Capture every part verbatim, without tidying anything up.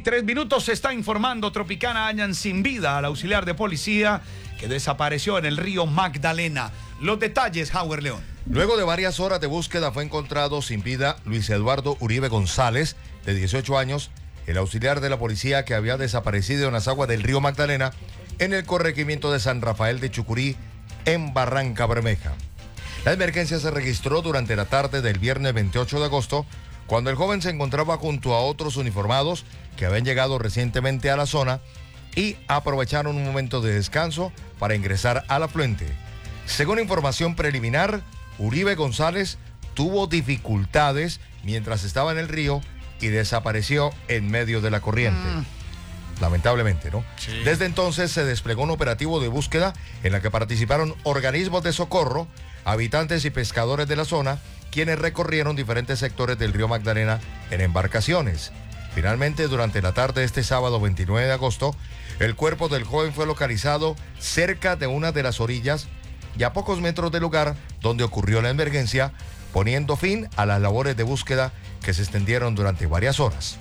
tres minutos. Se está informando. Tropicana hallan sin vida al auxiliar de policía que desapareció en el río Magdalena. Los detalles, Howard León. Luego de varias horas de búsqueda fue encontrado sin vida Luis Eduardo Uribe González, de dieciocho años, el auxiliar de la policía que había desaparecido en las aguas del río Magdalena, en el corregimiento de San Rafael de Chucurí, en Barranca Bermeja. La emergencia se registró durante la tarde del viernes veintiocho de agosto, cuando el joven se encontraba junto a otros uniformados que habían llegado recientemente a la zona y aprovecharon un momento de descanso para ingresar al afluente. Según información preliminar, Uribe González tuvo dificultades mientras estaba en el río y desapareció en medio de la corriente. Mm. Lamentablemente, ¿no? Sí. Desde entonces se desplegó un operativo de búsqueda en la que participaron organismos de socorro, habitantes y pescadores de la zona, quienes recorrieron diferentes sectores del río Magdalena en embarcaciones. Finalmente, durante la tarde de este sábado veintinueve de agosto, el cuerpo del joven fue localizado cerca de una de las orillas y a pocos metros del lugar donde ocurrió la emergencia, poniendo fin a las labores de búsqueda que se extendieron durante varias horas.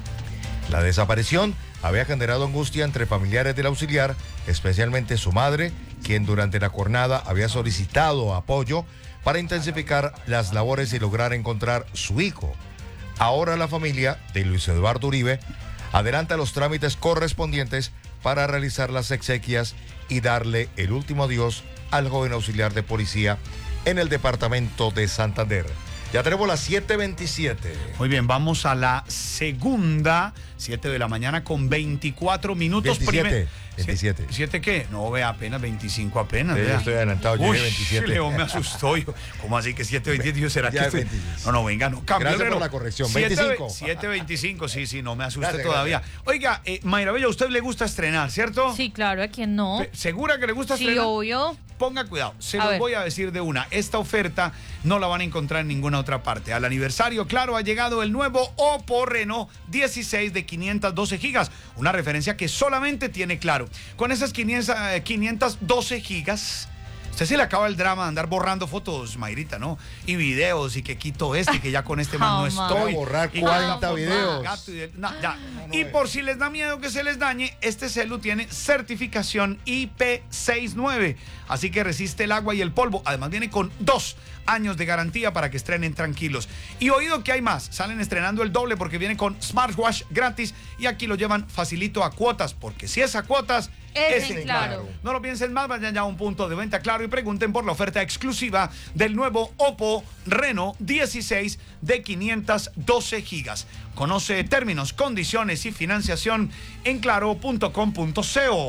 La desaparición había generado angustia entre familiares del auxiliar, especialmente su madre, quien durante la jornada había solicitado apoyo para intensificar las labores y lograr encontrar su hijo. Ahora la familia de Luis Eduardo Uribe adelanta los trámites correspondientes para realizar las exequias y darle el último adiós al joven auxiliar de policía en el departamento de Santander. Ya tenemos las siete veintisiete. Muy bien, vamos a la segunda, siete de la mañana con veinticuatro minutos. veintisiete. veintisiete. ¿siete qué? No, vea, apenas veinticinco apenas. Sí, vea. Estoy adelantado, llegué veintisiete. León me asustó. Yo, ¿cómo así que siete veintisiete? Yo, ¿será ya que estoy... No, no, venga, no cambio. Gracias por la corrección. veinticinco. siete veinticinco, sí, sí, no me asuste gracias, todavía. Gracias. Oiga, eh, Mayra Bella, ¿a usted le gusta estrenar, cierto? Sí, claro, ¿a quién no? ¿Segura que le gusta sí, estrenar? Sí, obvio. Ponga cuidado, se los voy a decir de una. Esta oferta no la van a encontrar en ninguna otra parte. Al aniversario, claro, ha llegado el nuevo Oppo Reno dieciséis de quinientas doce gigas. Una referencia que solamente tiene Claro. Con esas quinientas doce gigas, usted se le acaba el drama de andar borrando fotos, Mayrita, ¿no? Y videos, y que quito este, y que ya con este man no estoy. Voy a borrar cuarenta videos. Gato y, de, no, ya. no, no, y por si les da miedo que se les dañe, este celu tiene certificación I P sesenta y nueve. Así que resiste el agua y el polvo. Además viene con dos años de garantía para que estrenen tranquilos. Y oído que hay más. Salen estrenando el doble porque viene con smartwatch gratis. Y aquí lo llevan facilito a cuotas. Porque si es a cuotas, es en Claro. Claro. No lo piensen más, vayan ya a un punto de venta Claro y pregunten por la oferta exclusiva del nuevo Oppo Reno dieciséis de quinientas doce gigas. Conoce términos, condiciones y financiación en claro punto com punto co.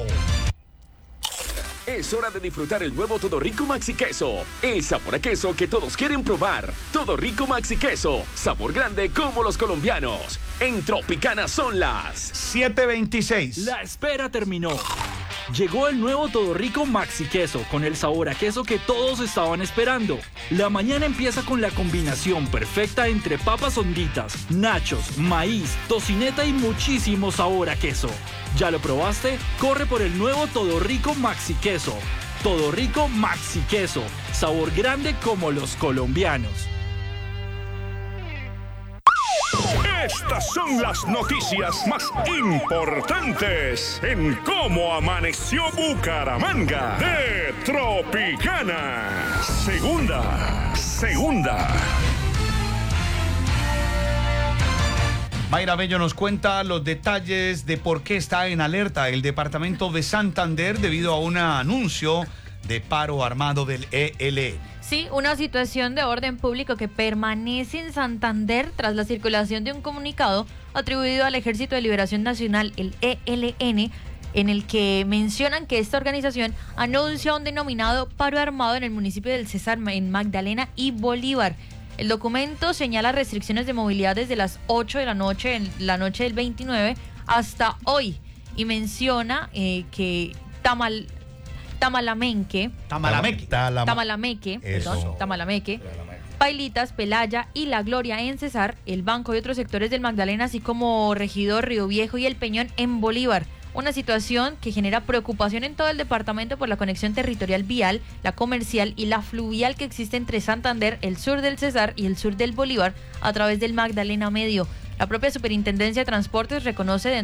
Es hora de disfrutar el nuevo Todo Rico Maxi Queso. El sabor a queso que todos quieren probar. Todo Rico Maxi Queso. Sabor grande como los colombianos. En Tropicana son las siete veintiséis. La espera terminó. Llegó el nuevo Todo Rico Maxi Queso con el sabor a queso que todos estaban esperando. La mañana empieza con la combinación perfecta entre papas honditas, nachos, maíz, tocineta y muchísimo sabor a queso. ¿Ya lo probaste? Corre por el nuevo Todo Rico Maxi Queso. Todo Rico Maxi Queso. Sabor grande como los colombianos. Estas son las noticias más importantes en Cómo Amaneció Bucaramanga de Tropicana. Segunda, segunda. Mayra Bello nos cuenta los detalles de por qué está en alerta el departamento de Santander debido a un anuncio de paro armado del E L N. Sí, una situación de orden público que permanece en Santander tras la circulación de un comunicado atribuido al Ejército de Liberación Nacional, el E L N, en el que mencionan que esta organización anuncia un denominado paro armado en el municipio del Cesar, en Magdalena y Bolívar. El documento señala restricciones de movilidad desde las ocho de la noche, en la noche del veintinueve, hasta hoy, y menciona eh, que Tamal... Tamalamenque, Tamalameque, Talam- Tamalameque, perdón, Tamalameque, Pailitas, Pelaya y La Gloria en Cesar, el Banco y otros sectores del Magdalena, así como Regidor, Río Viejo y El Peñón en Bolívar. Una situación que genera preocupación en todo el departamento por la conexión territorial vial, la comercial y la fluvial que existe entre Santander, el sur del Cesar y el sur del Bolívar a través del Magdalena Medio. La propia Superintendencia de Transportes reconoce